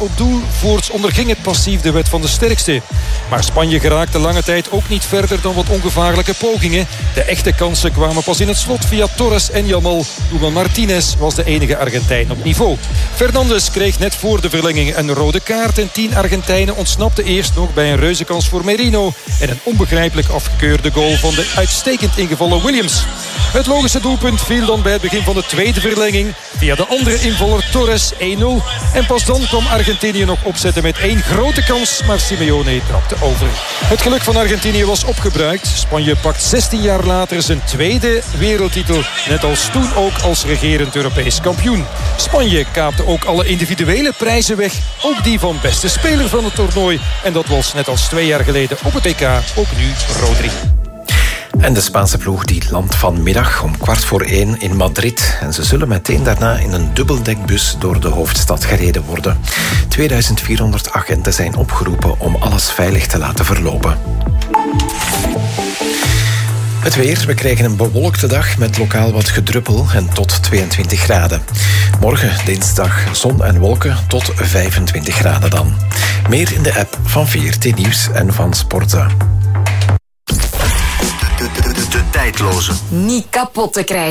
op doel. Voorts onderging het passief de wet van de sterkste. Maar Spanje geraakte lange tijd ook niet verder dan wat ongevaarlijke pogingen. De echte kansen kwamen pas in het slot via Torres en Yamal. Doelman Martinez was de enige Argentijn op niveau. Fernandes kreeg net voor de verlenging een rode kaart en 10 Argentijnen ontsnapten eerst nog bij een reuzenkans voor Merino en een onbegrijpelijk afgekeurde goal van de uitstekend ingevallen Williams. Het logische doelpunt viel dan bij het begin van de tweede verlenging via de andere invaller Torres 1-0. En pas dan kwam Argentinië nog opzetten met 1 grote kans, maar Simeone trapte over. Het geluk van Argentinië was opgebruikt. Spanje pakt 16 jaar later zijn tweede wereldtitel, net als toen ook als regerend Europees kampioen. Spanje kaapte ook alle individuele prijzen weg, ook die van beste speler van het toernooi. En dat was net als 2 jaar geleden op het WK ook nu Rodri. En de Spaanse ploeg die landt vanmiddag om 1:15 in Madrid. En ze zullen meteen daarna in een dubbeldekbus door de hoofdstad gereden worden. 2400 agenten zijn opgeroepen om alles veilig te laten verlopen. Het weer. We krijgen een bewolkte dag met lokaal wat gedruppel en tot 22 graden. Morgen, dinsdag, zon en wolken tot 25 graden dan. Meer in de app van VRT Nieuws en van Sporza. De tijdloze. Niet kapot te krijgen.